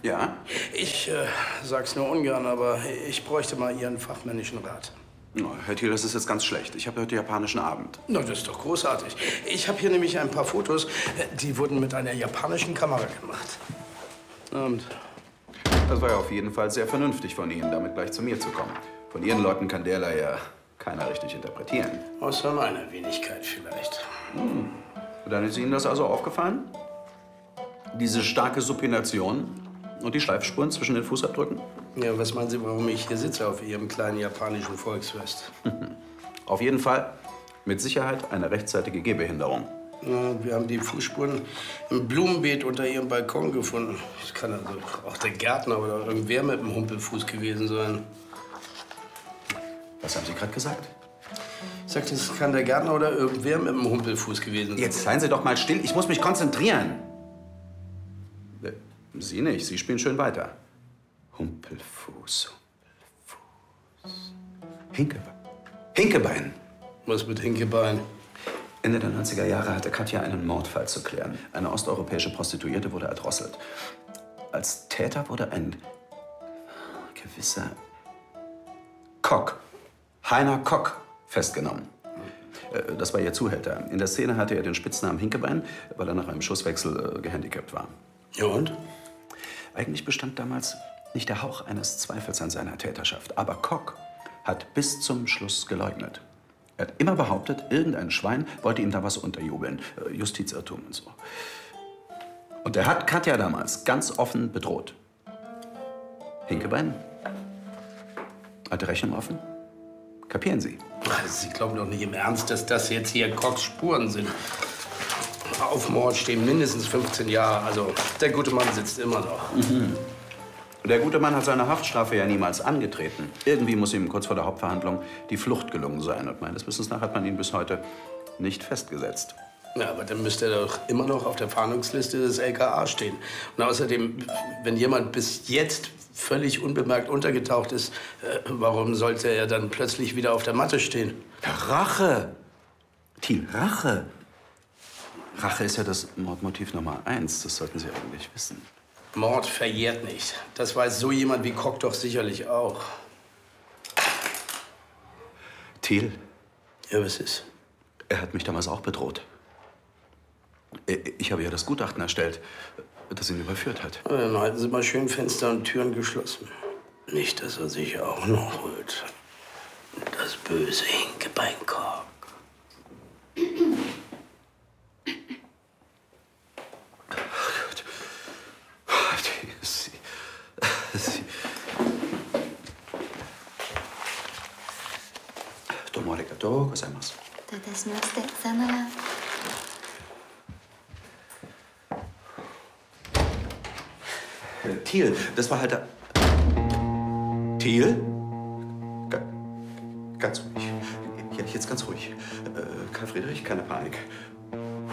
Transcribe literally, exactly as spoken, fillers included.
Ja? Ich äh, sag's nur ungern, aber ich bräuchte mal Ihren fachmännischen Rat. Oh, Herr Thiel, das ist jetzt ganz schlecht. Ich habe heute japanischen Abend. Na, das ist doch großartig. Ich habe hier nämlich ein paar Fotos, die wurden mit einer japanischen Kamera gemacht. Und? Das war ja auf jeden Fall sehr vernünftig von Ihnen, damit gleich zu mir zu kommen. Von Ihren Leuten kann derlei ja keiner richtig interpretieren. Außer meiner Wenigkeit vielleicht. Hm. Dann ist Ihnen das also aufgefallen? Diese starke Supination und die Schleifspuren zwischen den Fußabdrücken? Ja, was meinen Sie, warum ich hier sitze auf Ihrem kleinen japanischen Volksfest? Auf jeden Fall mit Sicherheit eine rechtzeitige Gehbehinderung. Ja, wir haben die Fußspuren im Blumenbeet unter Ihrem Balkon gefunden. Das kann also auch der Gärtner oder irgendwer mit dem Humpelfuß gewesen sein. Was haben Sie gerade gesagt? Ich sagte, es kann der Gärtner oder irgendwer mit dem Humpelfuß gewesen sein. Jetzt seien Sie doch mal still, ich muss mich konzentrieren. Sie nicht, Sie spielen schön weiter. Humpelfuß, Humpelfuß. Hinkebein. Hinkebein. Was mit Hinkebein? Ende der neunziger Jahre hatte Katja einen Mordfall zu klären. Eine osteuropäische Prostituierte wurde erdrosselt. Als Täter wurde ein gewisser Kock, Heiner Kock, festgenommen. Das war ihr Zuhälter. In der Szene hatte er den Spitznamen Hinkebein, weil er nach einem Schusswechsel äh, gehandicapt war. Ja und? Eigentlich bestand damals nicht der Hauch eines Zweifels an seiner Täterschaft. Aber Kock hat bis zum Schluss geleugnet. Er hat immer behauptet, irgendein Schwein wollte ihm da was unterjubeln. Justizirrtum und so. Und er hat Katja damals ganz offen bedroht. Hinkebein hatte Rechnung offen. Kapieren Sie? Sie glauben doch nicht im Ernst, dass das jetzt hier Kocks Spuren sind. Auf Mord stehen mindestens fünfzehn Jahre. Also, der gute Mann sitzt immer noch. Mhm. Der gute Mann hat seine Haftstrafe ja niemals angetreten. Irgendwie muss ihm kurz vor der Hauptverhandlung die Flucht gelungen sein. Und meines Wissens nach hat man ihn bis heute nicht festgesetzt. Ja, aber dann müsste er doch immer noch auf der Fahndungsliste des L K A stehen. Und außerdem, wenn jemand bis jetzt völlig unbemerkt untergetaucht ist, äh, warum sollte er dann plötzlich wieder auf der Matte stehen? Rache! Thiel, Rache! Rache ist ja das Mordmotiv Nummer eins. Das sollten Sie eigentlich wissen. Mord verjährt nicht. Das weiß so jemand wie Kock doch sicherlich auch. Thiel? Ja, was ist? Er hat mich damals auch bedroht. Ich habe ja das Gutachten erstellt, das ihn überführt hat. Dann halten Sie mal schön Fenster und Türen geschlossen. Nicht, dass er sich auch noch holt. Das böse Hinkebein-Kock. Domo arigatou gozaimasu. Sayonara. Thiel, das war halt der... Thiel? Ga ganz ruhig. Ja, jetzt ganz ruhig. Äh, Karl Friedrich, keine Panik.